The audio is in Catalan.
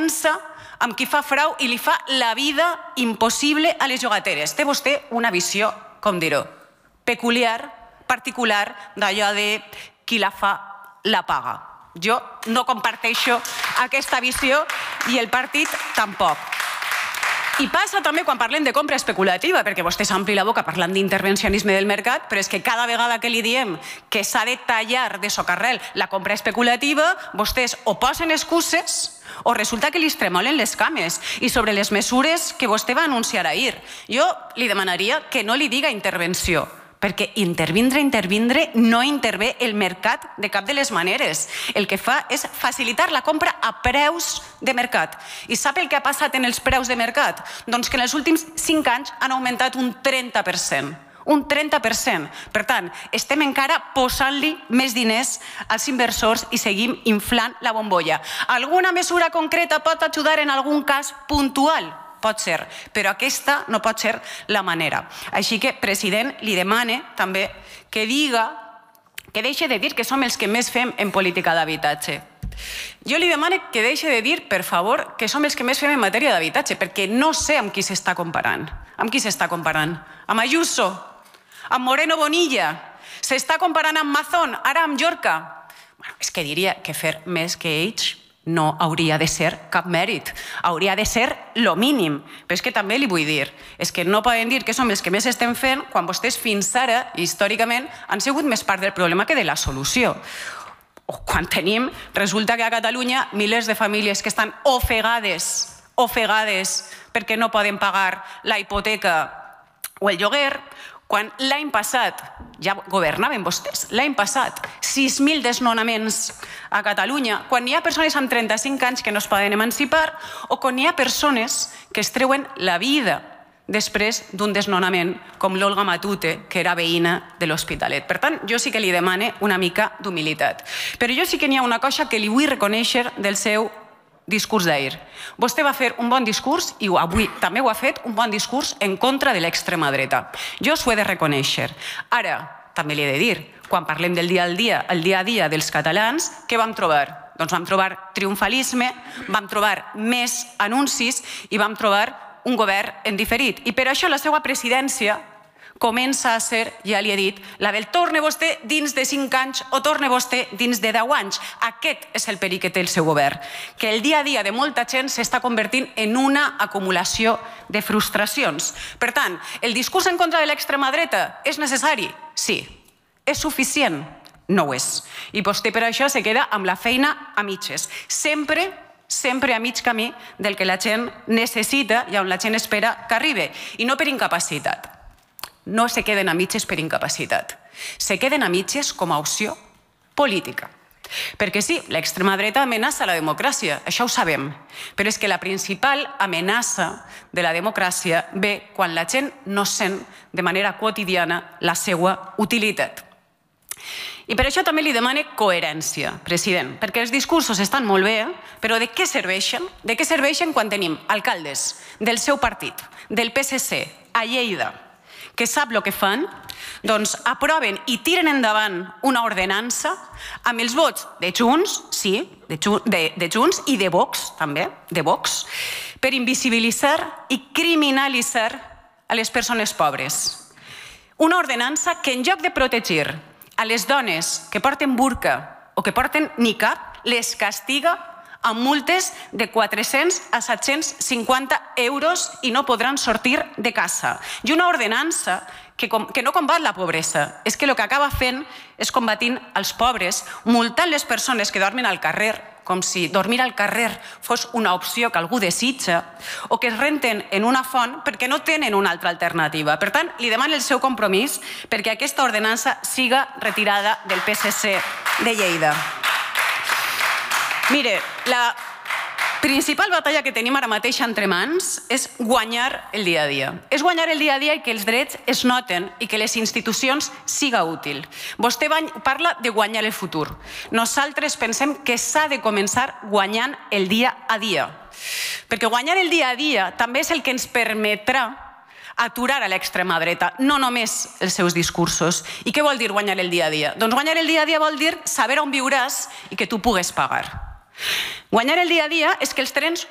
comença amb qui fa frau i li fa la vida impossible a les llogateres. Té vostè una visió, com dir-ho, peculiar, particular, d'allò de qui la fa, la paga. Jo no comparteixo aquesta visió i el partit tampoc. I passa també quan parlem de compra especulativa, perquè vostè s'ompli la boca parlant d'intervencionisme del mercat, però és que cada vegada que li diem que s'ha de tallar de socarrel la compra especulativa, vostès o posen excuses o resulta que li tremolen les cames. I sobre les mesures que vostè va anunciar ahir, jo li demanaria que no li diga intervenció, perquè intervindre no intervé el mercat de cap de les maneres. El que fa és facilitar la compra a preus de mercat. I sap el que ha passat en els preus de mercat? Doncs que en els últims 5 anys han augmentat un 30%. Un 30%. Per tant, estem encara posant-li més diners als inversors i seguim inflant la bombolla. Alguna mesura concreta pot ajudar en algun cas puntual? Pot ser, però aquesta no pot ser la manera. Així que, president, li demane també que diga, que deixi de dir que som els que més fem en política d'habitatge. Jo li demane que deixi de dir, per favor, que som els que més fem en matèria d'habitatge, perquè no sé amb qui s'està comparant. Amb qui s'està comparant? Amb Ayuso? Amb Moreno Bonilla? S'està comparant amb Mazón? Ara amb Llorca? És que diria que fer més que ells no hauria de ser cap mèrit, hauria de ser lo mínim. Però és que també li vull dir, és que no poden dir que som els que més estem fent quan vostès fins ara, històricament, han sigut més part del problema que de la solució. O quan tenim, resulta que a Catalunya milers de famílies que estan ofegades perquè no poden pagar la hipoteca o el lloguer, quan l'any passat, ja governaven vostès, l'any passat, 6.000 desnonaments a Catalunya, quan hi ha persones amb 35 anys que no es poden emancipar o quan hi ha persones que es treuen la vida després d'un desnonament, com l'Olga Matute, que era veïna de l'Hospitalet. Per tant, jo sí que li demane una mica d'humilitat. Però jo sí que n'hi ha una cosa que li vull reconèixer del seu discurs d'ahir. Vostè va fer un bon discurs i avui també ho ha fet, un bon discurs en contra de l'extrema dreta. Jo s'ho he de reconèixer. Ara, també li he de dir, quan parlem del dia a dia dels catalans, què vam trobar? Doncs vam trobar triomfalisme, vam trobar més anuncis i vam trobar un govern en diferit. I per això la seva presidència comença a ser, ja li he dit, la del torne vostè dins de 5 anys o torne vostè dins de 10 anys. Aquest és el perill que té el seu govern, que el dia a dia de molta gent s'està convertint en una acumulació de frustracions. Per tant, el discurs en contra de l'extrema dreta és necessari? Sí. És suficient? No ho és. I vostè per això se queda amb la feina a mitges. Sempre a mig camí del que la gent necessita i on la gent espera que arribi. I no per incapacitat. No se queden a mitges per incapacitat. Se queden a mitges com a opció política. Perquè sí, l'extrema dreta amenaça la democràcia, això ho sabem, però és que la principal amenaça de la democràcia ve quan la gent no sent de manera quotidiana la seva utilitat. I per això també li demane coherència, president, perquè els discursos estan molt bé, però de què serveixen? De què serveixen quan tenim alcaldes del seu partit, del PSC, a Lleida, que sap el que fan? Doncs aproven i tiren endavant una ordenança amb els vots de Junts, sí, de Junts i de Vox, també, de Vox, per invisibilitzar i criminalitzar a les persones pobres. Una ordenança que en lloc de protegir a les dones que porten burca o que porten niqab, les castiga amb multes de 400 a 750 euros i no podran sortir de casa. I una ordenança que no combat la pobresa, és que el que acaba fent és combatint els pobres, multant les persones que dormen al carrer, com si dormir al carrer fos una opció que algú desitja, o que es renten en una font perquè no tenen una altra alternativa. Per tant, li demano el seu compromís perquè aquesta ordenança siga retirada del PSC de Lleida. Mire, la principal batalla que tenim ara mateix entre mans és guanyar el dia a dia. És guanyar el dia a dia i que els drets es noten i que les institucions siga útil. Vostè parla de guanyar el futur. Nosaltres pensem que s'ha de començar guanyant el dia a dia. Perquè guanyar el dia a dia també és el que ens permetrà aturar a l'extrema dreta, no només els seus discursos. I què vol dir guanyar el dia a dia? Doncs guanyar el dia a dia vol dir saber on viuràs i que tu pugues pagar. Guanyar el dia a dia és que els trens